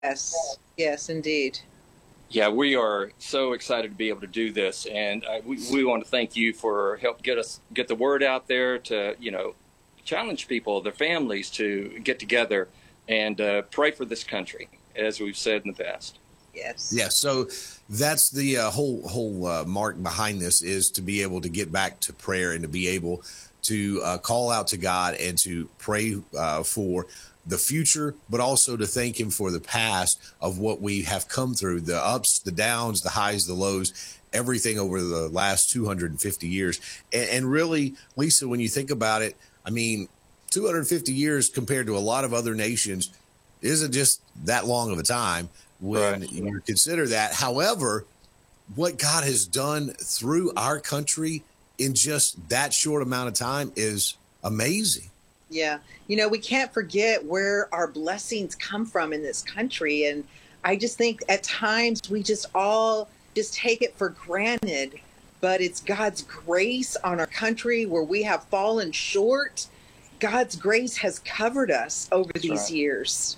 Yes, yes, indeed. Yeah, we are so excited to be able to do this, and we want to thank you for help get the word out there to challenge people, their families to get together and pray for this country, as we've said in the past. Yes. Yeah. So that's the whole mark behind this, is to be able to get back to prayer and to be able to call out to God and to pray for the future, but also to thank him for the past of what we have come through, the ups, the downs, the highs, the lows, everything over the last 250 years. And really, Lisa, when you think about it, I mean, 250 years compared to a lot of other nations isn't just that long of a time when you consider that. However, what God has done through our country in just that short amount of time is amazing. Yeah. We can't forget where our blessings come from in this country. And I just think at times we just all just take it for granted. But it's God's grace on our country where we have fallen short. God's grace has covered us over these years.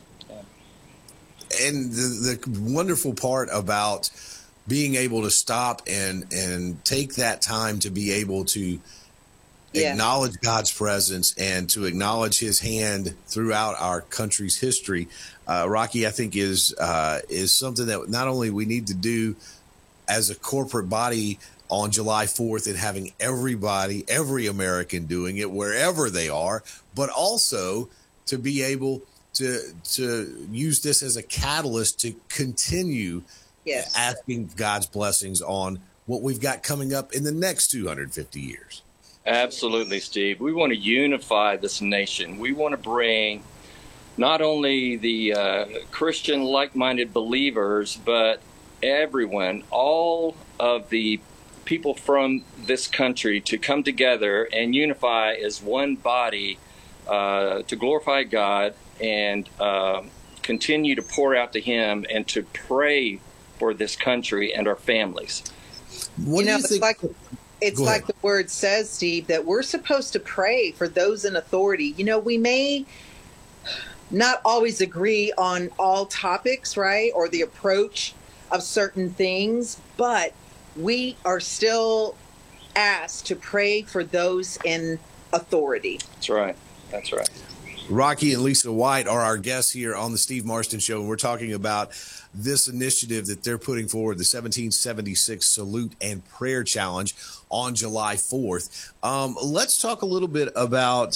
And the wonderful part about being able to stop and take that time to be able to acknowledge God's presence and to acknowledge his hand throughout our country's history, Rocky, I think is something that not only we need to do as a corporate body on July 4th and having every American doing it wherever they are, but also to be able to use this as a catalyst to continue asking God's blessings on what we've got coming up in the next 250 years. Absolutely, Steve. We want to unify this nation. We want to bring not only the Christian like-minded believers, but everyone, all of the people from this country to come together and unify as one body to glorify God and continue to pour out to him and to pray for this country and our families. What do you think? It's like the word says, Steve, that we're supposed to pray for those in authority. We may not always agree on all topics, right, or the approach of certain things, but we are still asked to pray for those in authority. That's right. That's right. Rocky and Lisa White are our guests here on the Steve Marston Show, and we're talking about this initiative that they're putting forward, the 1776 Salute and Prayer Challenge on July 4th. Let's talk a little bit about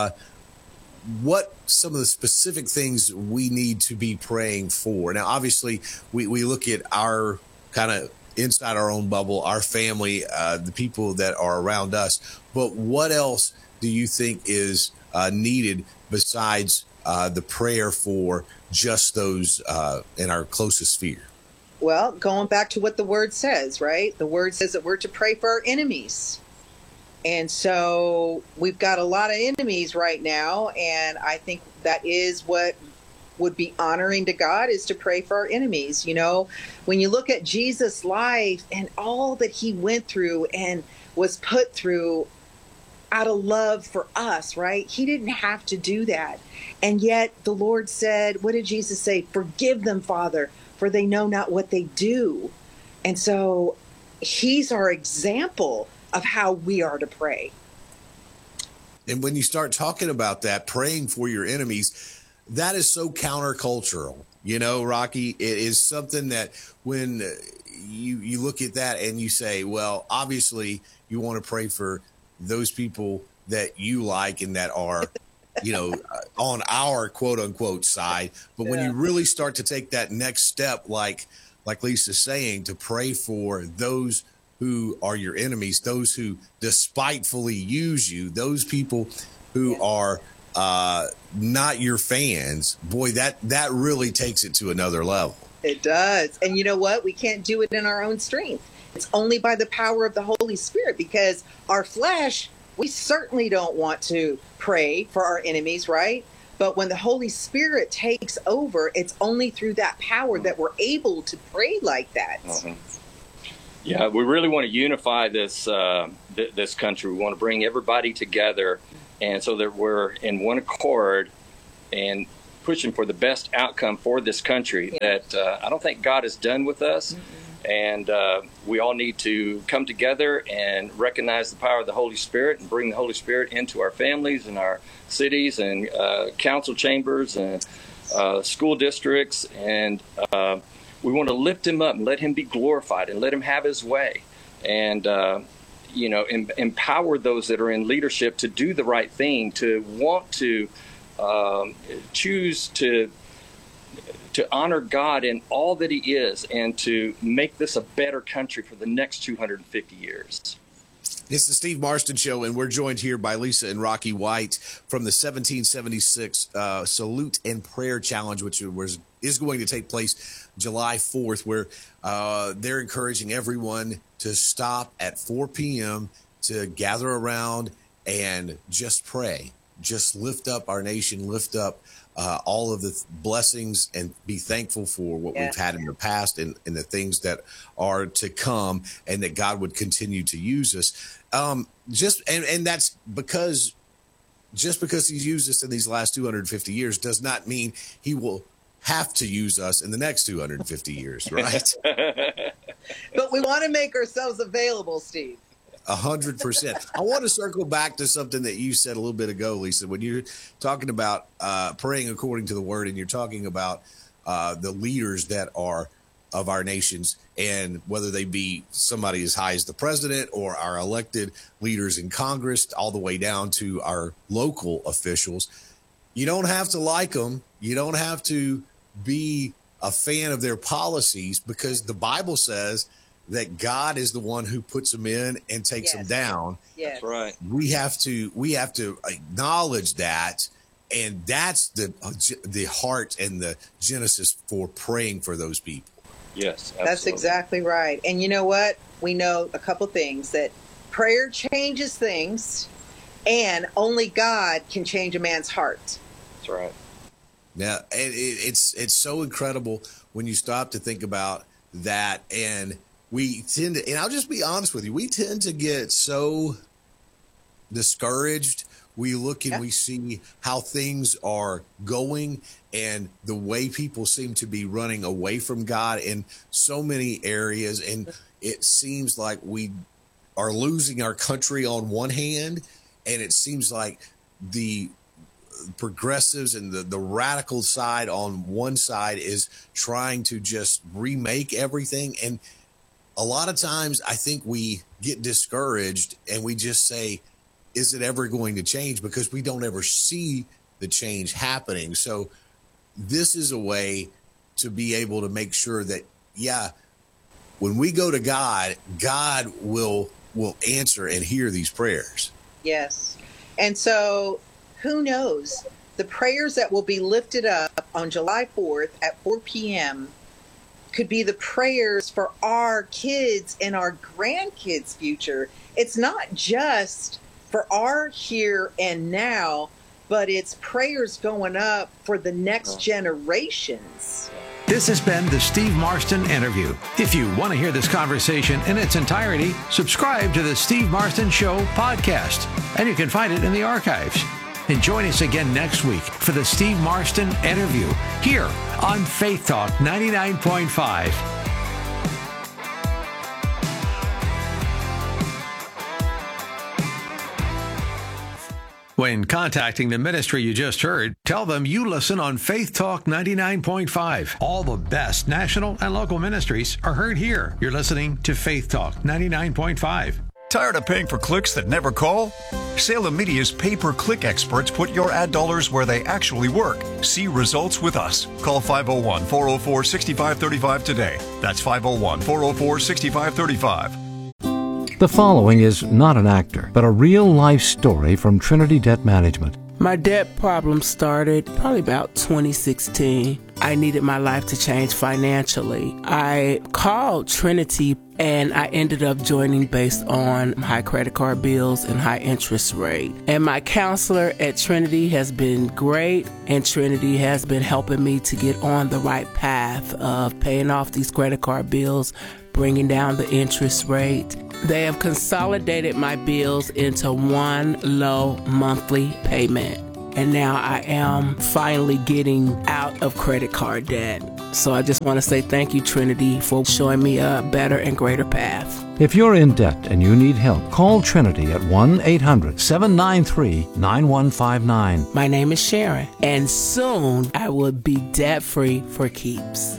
what some of the specific things we need to be praying for. Now, obviously, we look at our kind of inside our own bubble, our family, the people that are around us. But what else do you think is needed besides the prayer for just those in our closest sphere? Well, going back to what the word says, right? The word says that we're to pray for our enemies. And so we've got a lot of enemies right now. And I think that is what would be honoring to God, is to pray for our enemies. When you look at Jesus' life and all that he went through and was put through out of love for us, right? He didn't have to do that. And yet the Lord said, what did Jesus say? Forgive them, Father, for they know not what they do. And so he's our example of how we are to pray. And when you start talking about that, praying for your enemies, that is so countercultural. Rocky, it is something that when you look at that and you say, well, obviously you want to pray for those people that you like and that are, on our quote unquote side. But when you really start to take that next step, like Lisa's saying, to pray for those who are your enemies, those who despitefully use you, those people who are not your fans, boy, that really takes it to another level. It does. And you know what? We can't do it in our own strength. It's only by the power of the Holy Spirit, because our flesh, we certainly don't want to pray for our enemies, right? But when the Holy Spirit takes over, it's only through that power that we're able to pray like that. Mm-hmm. Yeah, we really want to unify this this country. We want to bring everybody together, and so that we're in one accord and pushing for the best outcome for this country. That I don't think God is done with us. And we all need to come together and recognize the power of the Holy Spirit and bring the Holy Spirit into our families and our cities and council chambers and school districts. And we want to lift him up and let him be glorified and let him have his way. And, empower those that are in leadership to do the right thing, to want to choose to honor God in all that he is, and to make this a better country for the next 250 years. It's the Steve Marston Show, and we're joined here by Lisa and Rocky White from the 1776 Salute and Prayer Challenge, which is going to take place July 4th, where they're encouraging everyone to stop at 4 p.m. to gather around and just pray, just lift up our nation, lift up all of the blessings, and be thankful for what we've had in the past and the things that are to come, and that God would continue to use us. And that's because just because he's used us in these last 250 years does not mean he will have to use us in the next 250 years, right? But we want to make ourselves available, Steve. 100%. I want to circle back to something that you said a little bit ago, Lisa, when you're talking about praying according to the word, and you're talking about the leaders that are of our nations, and whether they be somebody as high as the president or our elected leaders in Congress, all the way down to our local officials. You don't have to like them. You don't have to be a fan of their policies, because the Bible says that God is the one who puts them in and takes them down. Yes. That's right. We have to acknowledge that, and that's the heart and the genesis for praying for those people. Yes, absolutely. That's exactly right. And you know what? We know a couple things, that prayer changes things, and only God can change a man's heart. That's right. Now, it's so incredible when you stop to think about that, and we tend to, and I'll just be honest with you, we tend to get so discouraged. We look and we see how things are going, and the way people seem to be running away from God in so many areas. And it seems like we are losing our country on one hand, and it seems like the progressives and the radical side on one side is trying to just remake everything. And a lot of times I think we get discouraged and we just say, is it ever going to change? Because we don't ever see the change happening. So this is a way to be able to make sure that, when we go to God, God will answer and hear these prayers. Yes. And so who knows? The prayers that will be lifted up on July 4th at 4 p.m. could be the prayers for our kids and our grandkids' future. It's not just for our here and now, but it's prayers going up for the next generations. This has been the Steve Marston Interview. If you want to hear this conversation in its entirety, subscribe to the Steve Marston Show podcast, and you can find it in the archives. And join us again next week for the Steve Marston Interview here on Faith Talk 99.5. When contacting the ministry you just heard, tell them you listen on Faith Talk 99.5. All the best national and local ministries are heard here. You're listening to Faith Talk 99.5. Tired of paying for clicks that never call? Salem Media's pay-per-click experts put your ad dollars where they actually work. See results with us. Call 501-404-6535 today. That's 501-404-6535. The following is not an actor, but a real-life story from Trinity Debt Management. My debt problem started probably about 2016. I needed my life to change financially. I called Trinity, and I ended up joining based on high credit card bills and high interest rate. And my counselor at Trinity has been great, and Trinity has been helping me to get on the right path of paying off these credit card bills, bringing down the interest rate. They have consolidated my bills into one low monthly payment. and now I am finally getting out of credit card debt. So I just want to say thank you, Trinity, for showing me a better and greater path. If you're in debt and you need help, call Trinity at 1-800-793-9159. My name is Sharon, and soon I will be debt-free for keeps.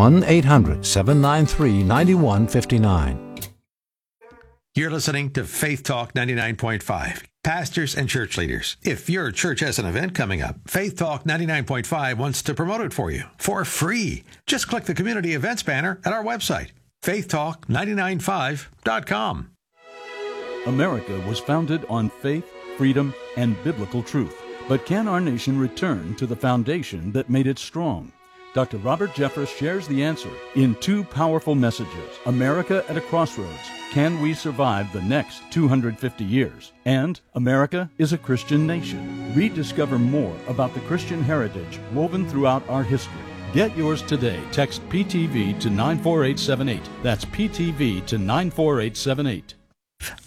1-800-793-9159. You're listening to Faith Talk 99.5. Pastors and church leaders, if your church has an event coming up, Faith Talk 99.5 wants to promote it for you for free. Just click the community events banner at our website, faithtalk995.com. America was founded on faith, freedom, and biblical truth. But can our nation return to the foundation that made it strong? Dr. Robert Jeffress shares the answer in two powerful messages, America at a Crossroads, Can We Survive the Next 250 Years? And America is a Christian Nation. Rediscover more about the Christian heritage woven throughout our history. Get yours today. Text PTV to 94878. That's PTV to 94878.